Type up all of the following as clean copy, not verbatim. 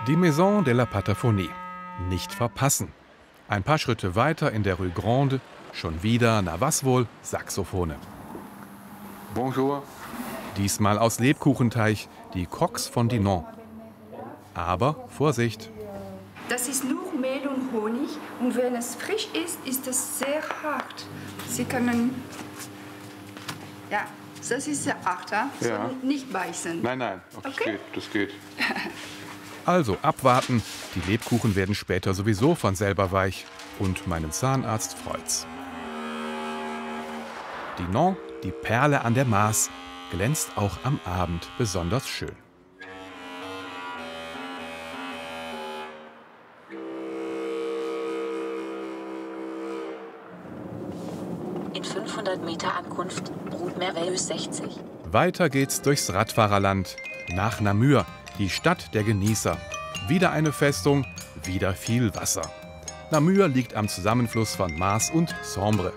Die Maison de la Pataphonie. Nicht verpassen. Ein paar Schritte weiter in der Rue Grande, schon wieder, na was wohl, Saxophone. Bonjour. Diesmal aus Lebkuchenteig, die Coques von Dinan. Aber Vorsicht! Das ist nur Mehl und Honig und wenn es frisch ist, ist es sehr hart. Sie können... Ja, das ist sehr hart, ja? Ja. So nicht beißen. Nein, Okay. Das geht. Also abwarten, die Lebkuchen werden später sowieso von selber weich. Und meinen Zahnarzt freut's. Dinan, die Perle an der Maas, glänzt auch am Abend besonders schön. In 500 Meter Ankunft, Route Merveilleuse 60. Weiter geht's durchs Radfahrerland, nach Namur, die Stadt der Genießer. Wieder eine Festung, wieder viel Wasser. Namur liegt am Zusammenfluss von Maas und Sambre.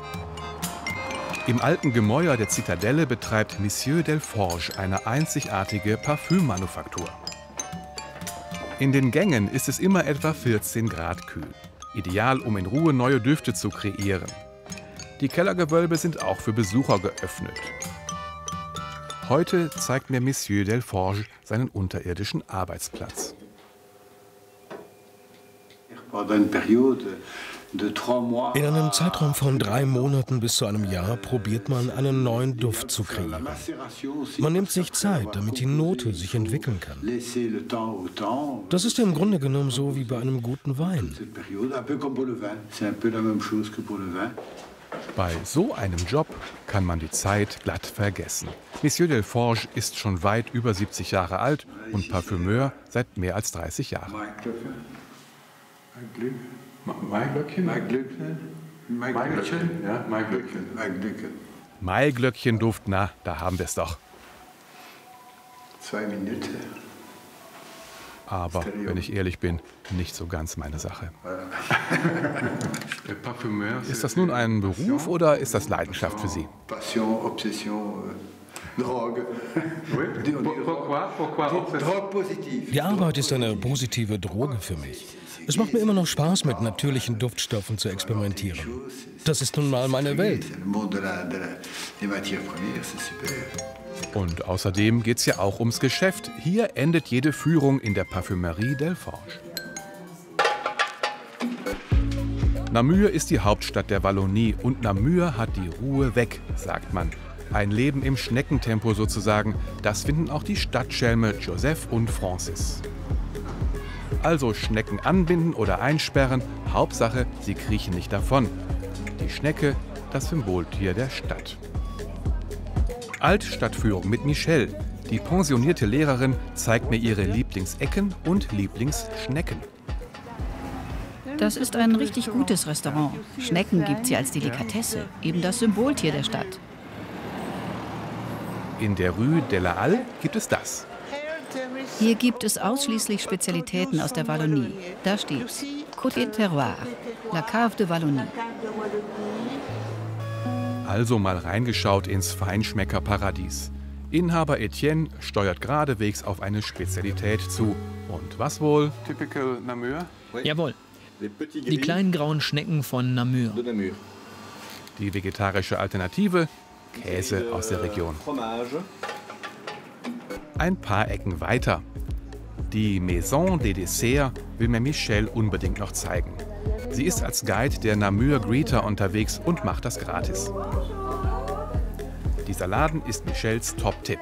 Im alten Gemäuer der Zitadelle betreibt Monsieur Delforge eine einzigartige Parfümmanufaktur. In den Gängen ist es immer etwa 14 Grad kühl. Ideal, um in Ruhe neue Düfte zu kreieren. Die Kellergewölbe sind auch für Besucher geöffnet. Heute zeigt mir Monsieur Delforge seinen unterirdischen Arbeitsplatz. In einem Zeitraum von 3 Monaten bis zu einem Jahr probiert man, einen neuen Duft zu kreieren. Man nimmt sich Zeit, damit die Note sich entwickeln kann. Das ist im Grunde genommen so wie bei einem guten Wein. Bei so einem Job kann man die Zeit glatt vergessen. Monsieur Delforge ist schon weit über 70 Jahre alt und Parfümeur seit mehr als 30 Jahren. Maiglöckchenduft, na, da haben wir es doch. 2 Minuten. Aber, wenn ich ehrlich bin, nicht so ganz meine Sache. Ist das nun ein Beruf oder ist das Leidenschaft für Sie? Passion, Obsession, Droge. Die Arbeit ist eine positive Droge für mich. Es macht mir immer noch Spaß, mit natürlichen Duftstoffen zu experimentieren. Das ist nun mal meine Welt. Und außerdem geht's ja auch ums Geschäft. Hier endet jede Führung in der Parfümerie Delforge. Namur ist die Hauptstadt der Wallonie und Namur hat die Ruhe weg, sagt man. Ein Leben im Schneckentempo sozusagen, das finden auch die Stadtschelme Joseph und Francis. Also Schnecken anbinden oder einsperren, Hauptsache, sie kriechen nicht davon. Die Schnecke, das Symboltier der Stadt. Altstadtführung mit Michelle. Die pensionierte Lehrerin zeigt mir ihre Lieblingsecken und Lieblingsschnecken. Das ist ein richtig gutes Restaurant. Schnecken gibt sie als Delikatesse, eben das Symboltier der Stadt. In der Rue de la Halle gibt es das. Hier gibt es ausschließlich Spezialitäten aus der Wallonie. Da steht's: Côté Terroir, La Cave de Wallonie. Also mal reingeschaut ins Feinschmeckerparadies. Inhaber Etienne steuert geradewegs auf eine Spezialität zu. Und was wohl? Typical Namur. Jawohl. Die kleinen grauen Schnecken von Namur. Die vegetarische Alternative: Käse aus der Region. Ein paar Ecken weiter. Die Maison des Desserts will mir Michelle unbedingt noch zeigen. Sie ist als Guide der Namur Greeter unterwegs und macht das gratis. Dieser Laden ist Michelles Top-Tipp.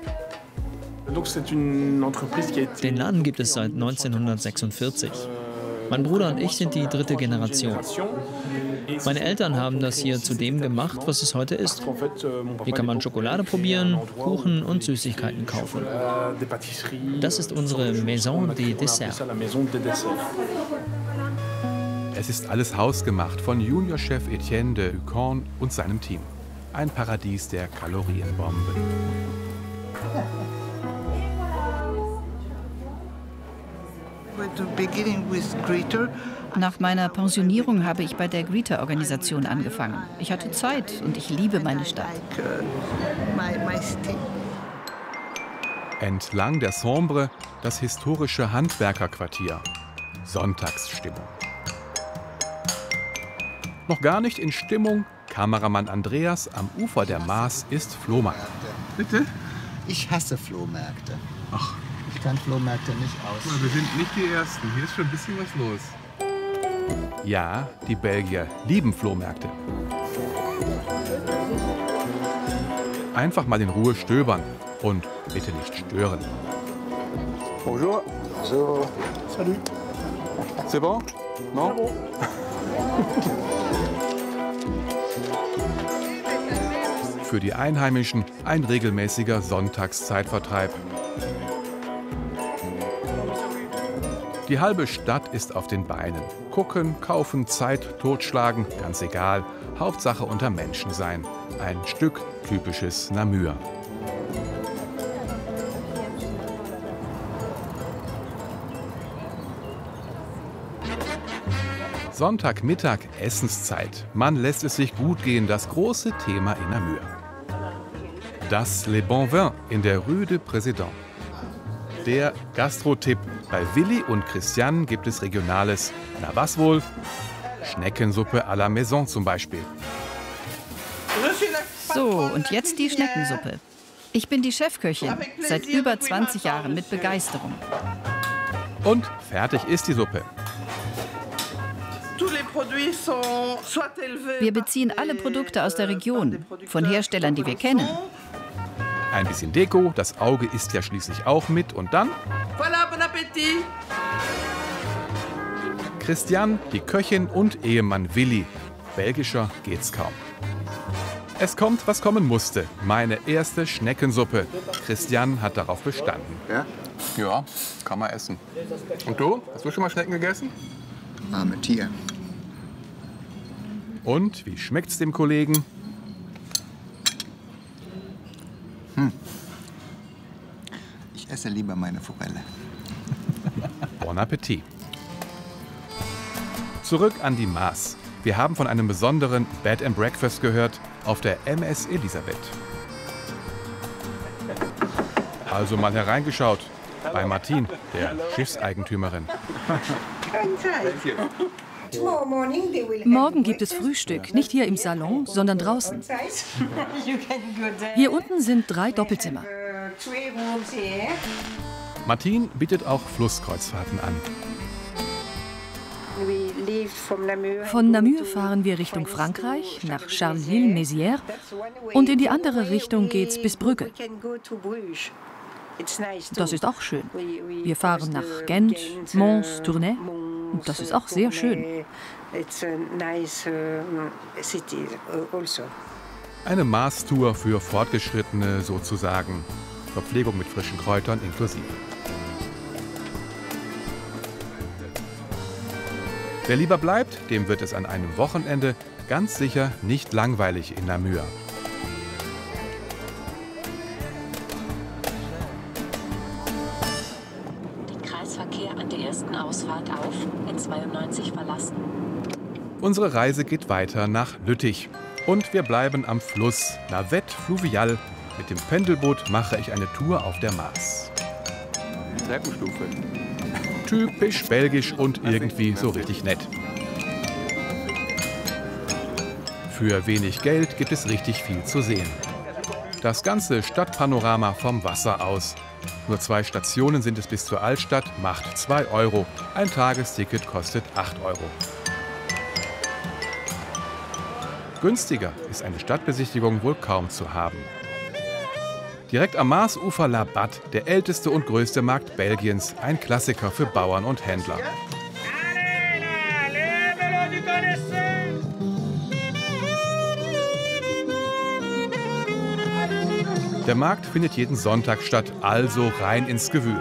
Den Laden gibt es seit 1946. Mein Bruder und ich sind die 3. Generation. Meine Eltern haben das hier zu dem gemacht, was es heute ist. Hier kann man Schokolade probieren, Kuchen und Süßigkeiten kaufen. Das ist unsere Maison des Desserts. Es ist alles hausgemacht von Juniorchef Etienne de Hucon und seinem Team. Ein Paradies der Kalorienbomben. Nach meiner Pensionierung habe ich bei der Greeter-Organisation angefangen. Ich hatte Zeit und ich liebe meine Stadt. Entlang der Sambre das historische Handwerkerquartier. Sonntagsstimmung. Noch gar nicht in Stimmung, Kameramann Andreas am Ufer der Maas ist Flohmarkt. Bitte? Ich hasse Flohmärkte. Ach. Ich kann Flohmärkte nicht aus. Wir sind nicht die Ersten. Hier ist schon ein bisschen was los. Ja, die Belgier lieben Flohmärkte. Einfach mal in Ruhe stöbern und bitte nicht stören. Bonjour. So. Salut. C'est bon? Non? Für die Einheimischen ein regelmäßiger Sonntagszeitvertreib. Die halbe Stadt ist auf den Beinen. Gucken, kaufen, Zeit totschlagen, ganz egal. Hauptsache unter Menschen sein. Ein Stück typisches Namur. Sonntagmittag, Essenszeit. Man lässt es sich gut gehen, das große Thema in Namur. Das Les Bons Vins in der Rue de Président. Der Gastro-Tipp. Bei Willi und Christian gibt es Regionales. Na was wohl? Schneckensuppe à la Maison zum Beispiel. So, und jetzt die Schneckensuppe. Ich bin die Chefköchin, seit über 20 Jahren mit Begeisterung. Und fertig ist die Suppe. Wir beziehen alle Produkte aus der Region, von Herstellern, die wir kennen. Ein bisschen Deko, das Auge isst ja schließlich auch mit und dann Voilà, bon appétit! Christian, die Köchin und Ehemann Willi. Belgischer geht's kaum. Es kommt, was kommen musste. Meine erste Schneckensuppe. Christian hat darauf bestanden. Ja? Ja, kann man essen. Und du? Hast du schon mal Schnecken gegessen? Arme Tier. Und wie schmeckt's dem Kollegen? Ich esse lieber meine Forelle. Bon Appetit. Zurück an die Maas. Wir haben von einem besonderen Bed and Breakfast gehört auf der MS Elisabeth. Also mal hereingeschaut. Bei Martin, der Schiffseigentümerin. Morgen gibt es Frühstück, nicht hier im Salon, sondern draußen. Hier unten sind 3 Doppelzimmer. Martin bietet auch Flusskreuzfahrten an. Von Namur fahren wir Richtung Frankreich, nach Charleville-Mézières, und in die andere Richtung geht's bis Brügge. Das ist auch schön. Wir fahren nach Gent, Mons, Tournai. Das ist auch sehr schön. Eine Maas-Tour für Fortgeschrittene sozusagen. Verpflegung mit frischen Kräutern inklusive. Wer lieber bleibt, dem wird es an einem Wochenende ganz sicher nicht langweilig in Namur. Den Kreisverkehr an der ersten Ausfahrt auf, in 92 verlassen. Unsere Reise geht weiter nach Lüttich. Und wir bleiben am Fluss, Navette Fluvial. Mit dem Pendelboot mache ich eine Tour auf der Maas. Treppenstufe. Typisch belgisch und irgendwie so richtig nett. Für wenig Geld gibt es richtig viel zu sehen. Das ganze Stadtpanorama vom Wasser aus. Nur 2 Stationen sind es bis zur Altstadt, macht 2 Euro. Ein Tagesticket kostet 8 Euro. Günstiger ist eine Stadtbesichtigung wohl kaum zu haben. Direkt am Maasufer La Batte, der älteste und größte Markt Belgiens, ein Klassiker für Bauern und Händler. Der Markt findet jeden Sonntag statt, also rein ins Gewühl.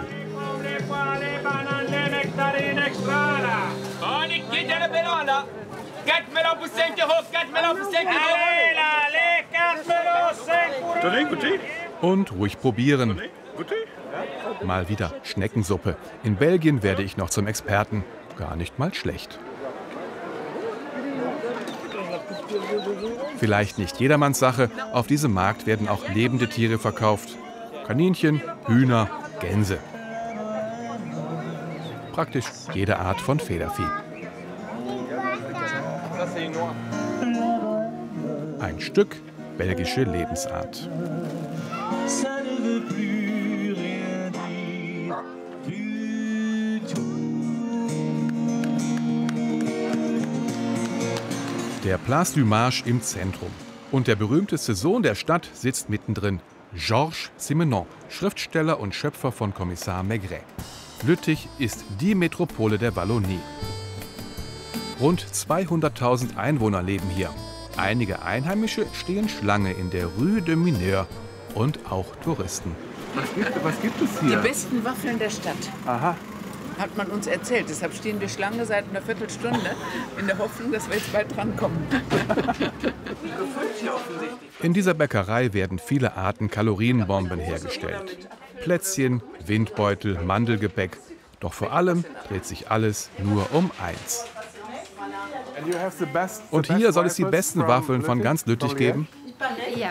Und ruhig probieren. Mal wieder Schneckensuppe. In Belgien werde ich noch zum Experten. Gar nicht mal schlecht. Vielleicht nicht jedermanns Sache. Auf diesem Markt werden auch lebende Tiere verkauft. Kaninchen, Hühner, Gänse. Praktisch jede Art von Federvieh. Ein Stück belgische Lebensart. Der Place du Marche im Zentrum. Und der berühmteste Sohn der Stadt sitzt mittendrin. Georges Simenon, Schriftsteller und Schöpfer von Kommissar Maigret. Lüttich ist die Metropole der Wallonie. Rund 200.000 Einwohner leben hier. Einige Einheimische stehen Schlange in der Rue de Mineur und auch Touristen. Was gibt es hier? Die besten Waffeln der Stadt. Aha. Hat man uns erzählt. Deshalb stehen wir Schlange seit einer Viertelstunde in der Hoffnung, dass wir jetzt bald drankommen. In dieser Bäckerei werden viele Arten Kalorienbomben hergestellt. Plätzchen, Windbeutel, Mandelgebäck. Doch vor allem dreht sich alles nur um eins. Und hier soll es die besten Waffeln von ganz Lüttich geben?